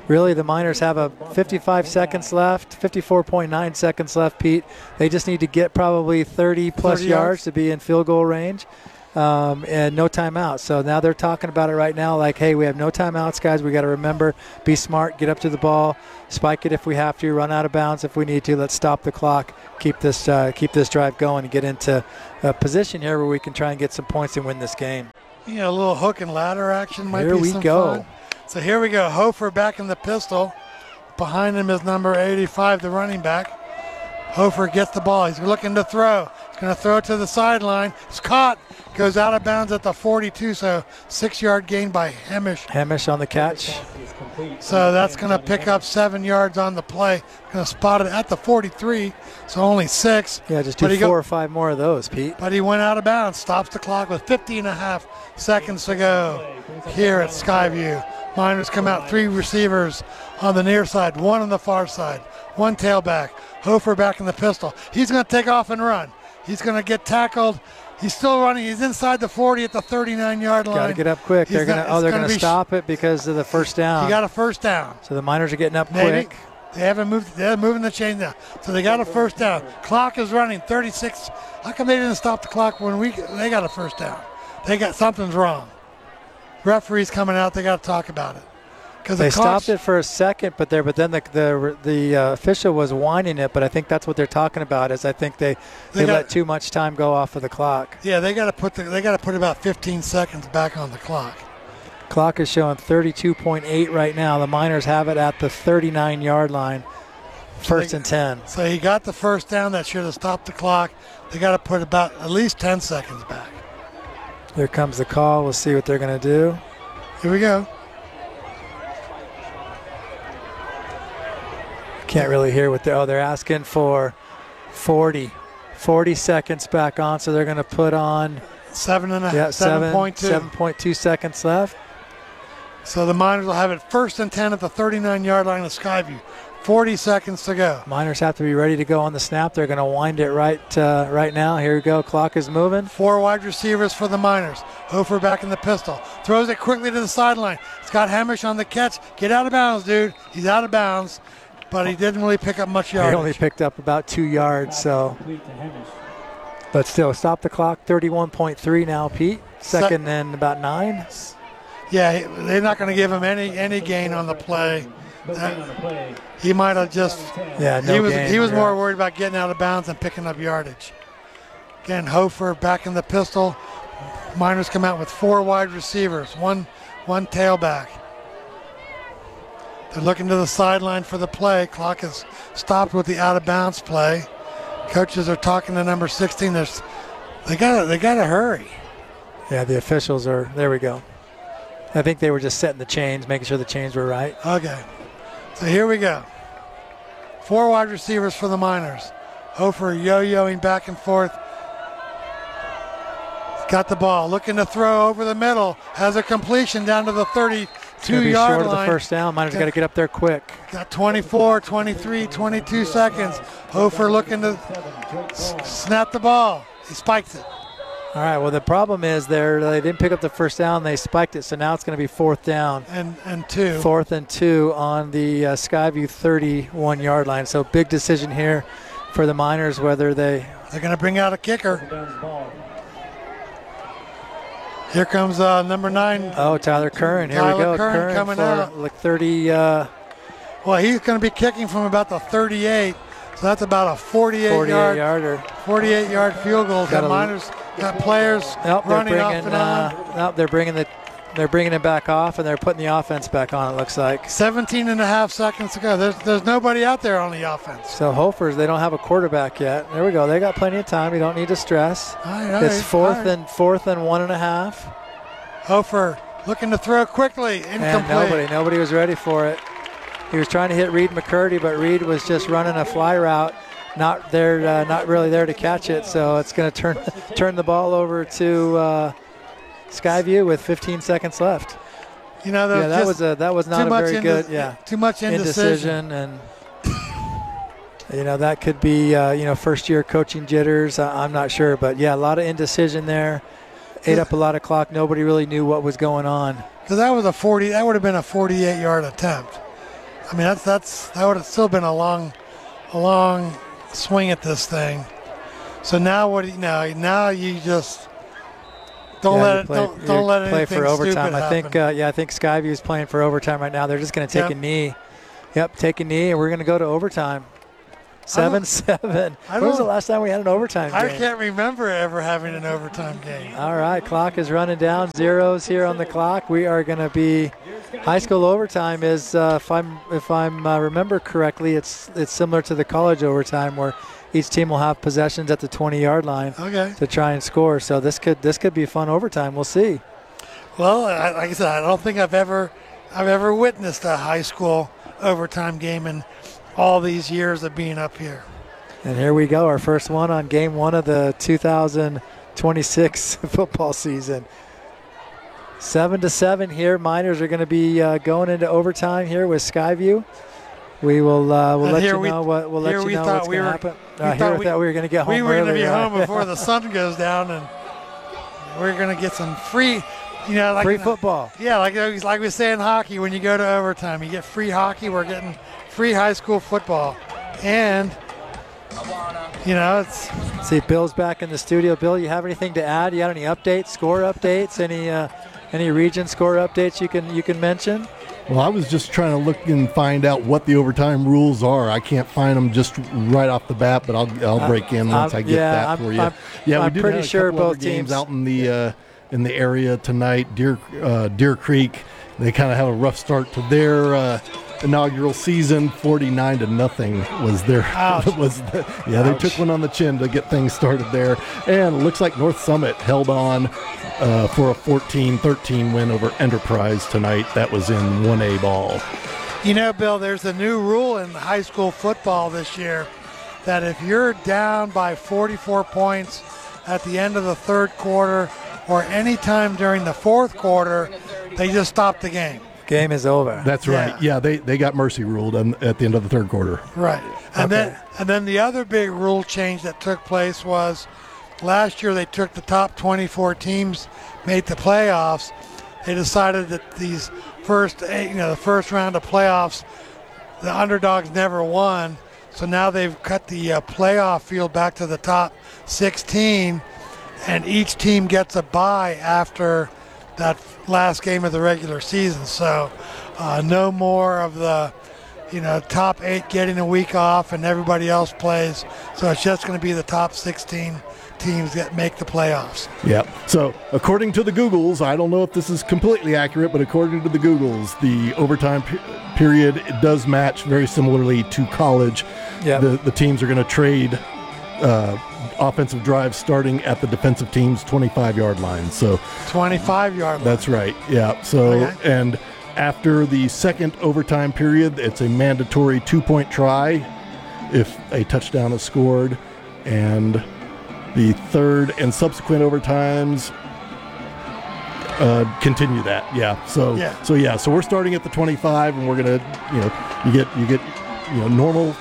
really the Miners have a 55 seconds left, 54.9 seconds left, Pete. They just need to get probably 30-plus yards to be in field goal range. And no timeout. So now they're talking about it right now like, hey, we have no timeouts, guys. We got to remember, be smart, get up to the ball, spike it if we have to, run out of bounds if we need to. Let's stop the clock, keep this drive going, and get into a position here where we can try and get some points and win this game. You know, a little hook and ladder action might Here be we some go. fun. So here we go. Hofer back in the pistol. Behind him is number 85, the running back. Hofer gets the ball. He's looking to throw. He's going to throw it to the sideline. It's caught. Goes out of bounds at the 42, so 6-yard gain by Hemish. Hemish on the catch. So that's going to pick up 7 yards on the play. Going to spot it at the 43, so only 6. Yeah, just do 4 or 5 more of those, Pete. But he went out of bounds. Stops the clock with 50.5 seconds to go here at Skyview. Miners come out 3 receivers on the near side, 1 on the far side, 1 tailback. Hofer back in the pistol. He's going to take off and run. He's going to get tackled. He's still running. He's inside the 40 at the 39-yard line. Got to get up quick. They're going to stop it because of the first down. He got a first down. So the Miners are getting up quick. They haven't moved. They're moving the chain now. So they got a first down. Clock is running 36. How come they didn't stop the clock when they got a first down? They got something's wrong. Referee's coming out. They got to talk about it. They stopped it for a second, but then the official was winding it. But I think that's what they're talking about. Is I think they let too much time go off of the clock. Yeah, they got to put about 15 seconds back on the clock. Clock is showing 32.8 right now. The Miners have it at the 39-yard line. First and 10. So he got the first down. That should have stopped the clock. They got to put about at least 10 seconds back. There comes the call. We'll see what they're going to do. Here we go. Can't really hear what they're asking for 40 seconds back on, so they're going to put on 7.2 seconds left. So the Miners will have it first and 10 at the 39-yard line of Skyview. 40 seconds to go. Miners have to be ready to go on the snap. They're going to wind it right now. Here we go. Clock is moving. 4 wide receivers for the Miners. Hofer back in the pistol. Throws it quickly to the sideline. Scott Hemish on the catch. Get out of bounds, dude. He's out of bounds. But he didn't really pick up much yardage. He only picked up about 2 yards, so. But still, stop the clock. 31.3 now, Pete. Second and about 9. Yeah, they're not going to give him any gain on the play. He might have just. Yeah, no gain. He was more worried about getting out of bounds and picking up yardage. Again, Hofer back in the pistol. Miners come out with 4 wide receivers, one tailback. They're looking to the sideline for the play. Clock is stopped with the out-of-bounds play. Coaches are talking to number 16. They gotta hurry. Yeah, the officials are. There we go. I think they were just setting the chains, making sure the chains were right. Okay. So here we go. 4 wide receivers for the Miners. Hofer yo-yoing back and forth. He's got the ball. Looking to throw over the middle. Has a completion down to the 32-yard short line. Of the first down. Miners got to get up there quick. Got 24, 23, 22 seconds. Hofer looking to snap the ball. He spikes it. All right, well, the problem is they didn't pick up the first down. They spiked it, so now it's going to be 4th down. And 2. 4th and 2 on the Skyview 31-yard line. So big decision here for the Miners whether they're going to bring out a kicker. Here comes number 9. Oh, Tyler Curran. Here we go. Curran coming out. Like 30. Well, he's going to be kicking from about the 38. So that's about a 48-yard field goal. The Miners got players running off and on. They're bringing it back off, and they're putting the offense back on, it looks like. 17.5 seconds to go. There's nobody out there on the offense. So Hofers, they don't have a quarterback yet. There we go. They got plenty of time. You don't need to stress. It's 4th and 1.5. Hofer looking to throw quickly. Incomplete. And nobody was ready for it. He was trying to hit Reed McCurdy, but Reed was just running a fly route, not really there to catch it. So it's going to turn the ball over to Skyview with 15 seconds left. You know, that was not a very good. Too much indecision, and that could be first year coaching jitters. I'm not sure, but a lot of indecision there. Ate up a lot of clock. Nobody really knew what was going on. Because that would have been a 48-yard attempt. I mean, that would have still been a long swing at this thing. So now what do you know? Now you just don't let play anything for overtime. stupid I think Skyview's playing for overtime right now. They're just going to take a knee. Yep, take a knee, and we're going to go to overtime. 7-7. When was the last time we had an overtime game? I can't remember ever having an overtime game. All right, clock is running down. Zeros here on the clock. We are going to be high school overtime is, if I'm remember correctly, it's similar to the college overtime where each team will have possessions at the 20-yard line to try and score. So this could be fun overtime. We'll see. Well, like I said, I don't think I've ever witnessed a high school overtime game in all these years of being up here. And here we go, our first one on game one of the 2026 football season. 7-7 here. Miners are going to be going into overtime here with Skyview. We will let you know what's going to happen. We thought we were going to get home early. We were going to be home before the sun goes down, and we're going to get some free, free football. Yeah, like we say in hockey, when you go to overtime, you get free hockey. We're getting free high school football, and it's. See, Bill's back in the studio. Bill, you have anything to add? You got any updates, score updates, any region score updates you can mention? Well, I was just trying to look and find out what the overtime rules are. I can't find them just right off the bat, but I'll break in once I get that for you. I'm pretty sure both teams out in the area tonight. Deer Creek, they kind of have a rough start to their inaugural season. 49-0 was their they took one on the chin to get things started there. And it looks like North Summit held on for a 14-13 win over Enterprise tonight. That was in 1A ball. Bill, there's a new rule in high school football this year that if you're down by 44 points at the end of the third quarter or any time during the fourth quarter, they just stop the game. Game is over. That's right. Yeah, they got mercy ruled at the end of the third quarter. Right. And then the other big rule change that took place was last year they took the top 24 teams, made the playoffs. They decided that these first eight, the first round of playoffs, the underdogs never won. So now they've cut the playoff field back to the top 16, and each team gets a bye after that last game of the regular season. So no more of the top 8 getting a week off and everybody else plays. So it's just going to be the top 16 teams that make the playoffs. Yeah. So according to the Googles, I don't know if this is completely accurate, but according to the Googles, the overtime period does match very similarly to college. Yep. The teams are going to trade offensive drives starting at the defensive team's 25-yard line. So 25-yard line. That's right. Yeah. So and after the second overtime period, it's a mandatory 2-point try if a touchdown is scored, and the third and subsequent overtimes continue that. Yeah. So we're starting at the 25, and we're gonna you get normal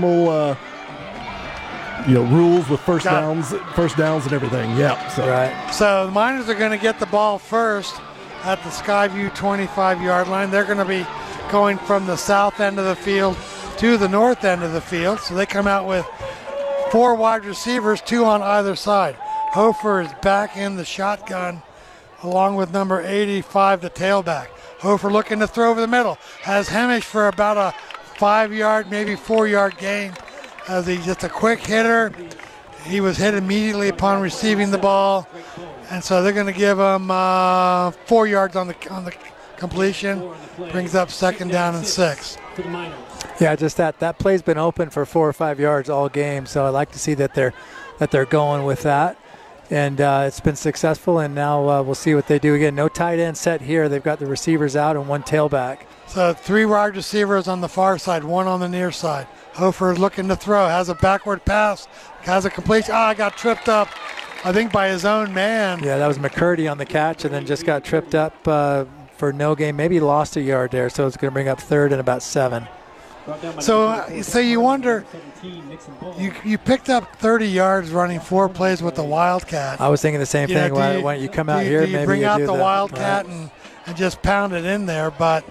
rules with first downs and everything. Yeah. So. Right. So the Miners are going to get the ball first at the Skyview 25-yard line. They're going to be going from the south end of the field to the north end of the field. So they come out with 4 wide receivers, 2 on either side. Hofer is back in the shotgun along with number 85, the tailback. Hofer looking to throw over the middle. Has Hemish for about a 5-yard, maybe 4-yard gain. As he's just a quick hitter. He was hit immediately upon receiving the ball. And so they're going to give him 4 yards on the completion. Brings up 2nd down and 6. Yeah, just that play's been open for 4 or 5 yards all game. So I like to see that they're going with that. And it's been successful, and now we'll see what they do again. No tight end set here. They've got the receivers out and 1 tailback. So 3 wide receivers on the far side, 1 on the near side. Hofer is looking to throw, has a backward pass, has a completion. I got tripped up, I think, by his own man. Yeah, that was McCurdy on the catch, and then just got tripped up for no gain. Maybe lost a yard there, so it's going to bring up 3rd and about 7. So you wonder, you picked up 30 yards running 4 plays with the Wildcat. I was thinking the same thing. Why don't you come out here? Maybe bring out the Wildcat and just pound it in there. But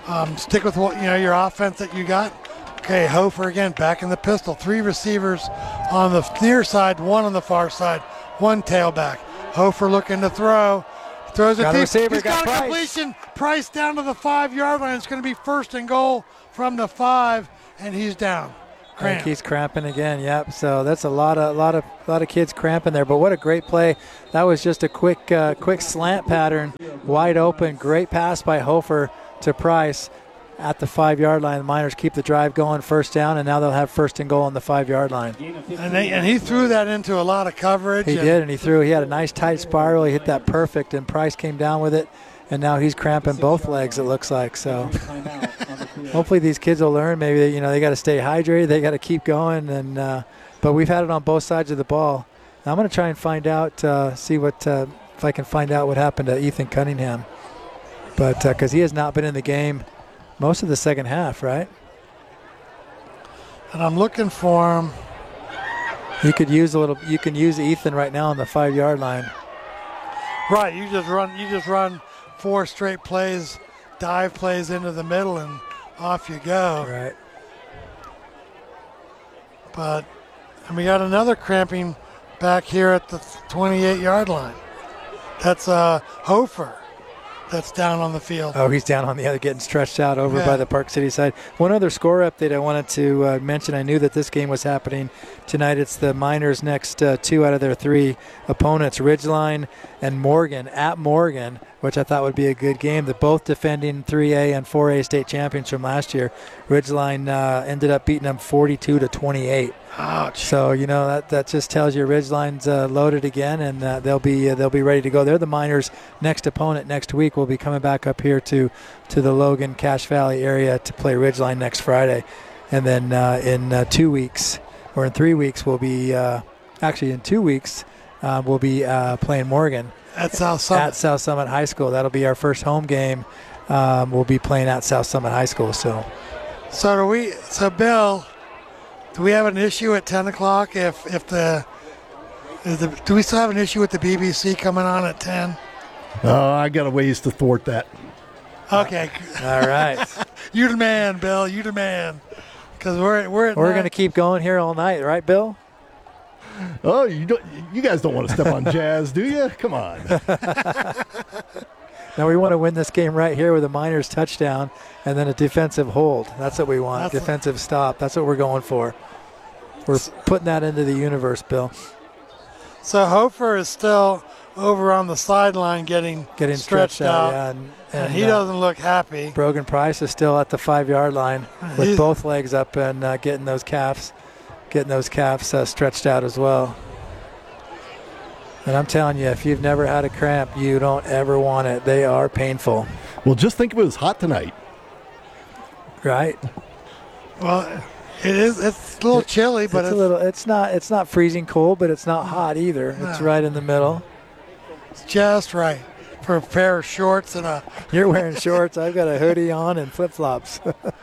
Stick with what your offense that you got. Okay, Hofer again back in the pistol. 3 receivers on the near side, 1 on the far side, 1 tailback. Hofer looking to throw. Throws it deep. Receiver, He's got a Price. completion. Price down to the 5-yard line. It's going to be 1st and goal from the 5, and he's down. I think he's cramping again. Yep. So that's a lot of kids cramping there. But what a great play! That was just a quick slant pattern, wide open. Great pass by Hofer to Price at the 5-yard line. The Miners keep the drive going, 1st down, and now they'll have 1st and goal on the 5-yard line. And he threw that into a lot of coverage. He did, and he had a nice tight spiral. He hit that perfect, and Price came down with it. And now he's cramping both legs, it looks like. So hopefully these kids will learn. Maybe they got to stay hydrated. They got to keep going. And but we've had it on both sides of the ball. Now I'm going to try and find out, see what if I can find out what happened to Ethan Cunningham. But because he has not been in the game most of the second half, right? And I'm looking for him. You can use Ethan right now on the 5-yard line. Right, you just run 4 straight plays, dive plays into the middle, and off you go. Right. And we got another cramping back here at the 28-yard line. That's Hofer. That's down on the field. Oh, he's down on the other, getting stretched out over by the Park City side. One other score update I wanted to mention. I knew that this game was happening tonight. It's the Miners' next 2 out of their 3 opponents, Ridgeline and Morgan, at Morgan, which I thought would be a good game. They're both defending 3A and 4A state champions from last year. Ridgeline ended up beating them 42-28. Ouch. So that just tells you Ridgeline's loaded again, and they'll be ready to go. They're the Miners' next opponent next week. We'll be coming back up here to the Logan Cache Valley area to play Ridgeline next Friday, and then in 2 weeks or in 3 weeks we'll be in 2 weeks we'll be playing Morgan at South Summit High School. That'll be our first home game. We'll be playing at South Summit High School. So Bill, do we have an issue at 10 o'clock? Do we still have an issue with the BBC coming on at 10? I got a ways to thwart that. Okay. All right. You the man, Bill. You the man. Because we're going to keep going here all night, right, Bill? Oh, you guys don't want to step on Jazz, do you? Come on. Now we want to win this game right here with a Miners touchdown and then a defensive hold. That's what we want. Defensive stop. That's what we're going for. We're putting that into the universe, Bill. So Hofer is still over on the sideline getting stretched out. Yeah, and he doesn't look happy. Brogan Price is still at the 5-yard line with both legs up and getting those calves stretched out as well. And I'm telling you, if you've never had a cramp, you don't ever want it. They are painful. Well, just think if it was hot tonight. Right? Well, it is. It's a little chilly, but it's not freezing cold, but it's not hot either. No. It's right in the middle. It's just right for a pair of shorts and a. You're wearing shorts. I've got a hoodie on and flip-flops.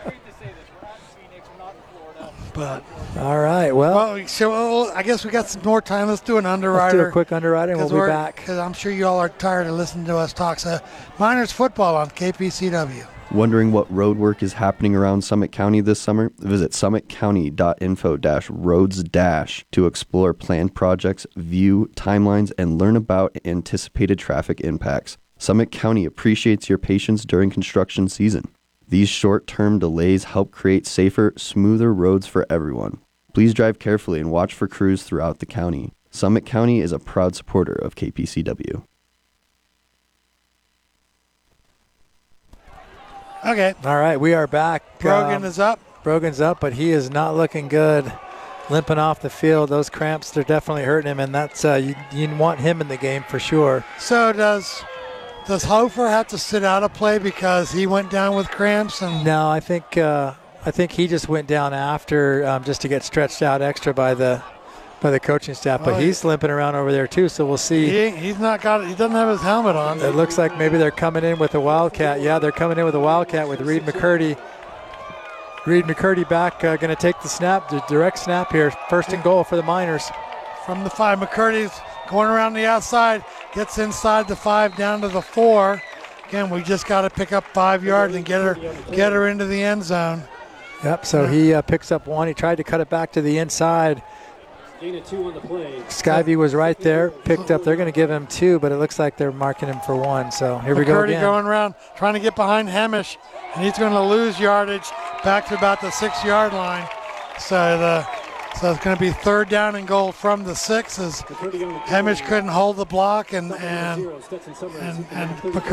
But all right, well, so I guess we got some more time. Let's do an underwriter. Let's do a quick underwriter, and we'll be back. Because I'm sure you all are tired of listening to us talk. So, Miners football on KPCW. Wondering what road work is happening around Summit County this summer? Visit summitcounty.info-roads- to explore planned projects, view timelines, and learn about anticipated traffic impacts. Summit County appreciates your patience during construction season. These short-term delays help create safer, smoother roads for everyone. Please drive carefully and watch for crews throughout the county. Summit County is a proud supporter of KPCW. Okay. All right, we are back. Brogan is up. Brogan's up, but he is not looking good. Limping off the field. Those cramps, they're definitely hurting him, and that's you want him in the game for sure. So does Hofer have to sit out a play because he went down with cramps? No, I think he just went down after just to get stretched out extra by the coaching staff. But he's limping around over there too, so we'll see. He's not got it. He doesn't have his helmet on. It looks like maybe they're coming in with a Wildcat. Yeah, they're coming in with a Wildcat with Reed McCurdy. Reed McCurdy back, going to take the snap, the direct snap here. 1st and goal for the Miners. From the 5, McCurdy's going around the outside, gets inside the 5 down to the 4, Again, we just got to pick up 5 yards and get her into the end zone. Yep, so he picks up 1. He tried to cut it back to the inside. Gain of 2 on the play. Skyview was right there, picked up. They're going to give him 2, but it looks like they're marking him for 1. So here we go McCurdy again. going around, trying to get behind Hemish, and he's going to lose yardage back to about the 6-yard line. So it's going to be 3rd down and goal from the 6 as Hemish couldn't hold the block and McCurdy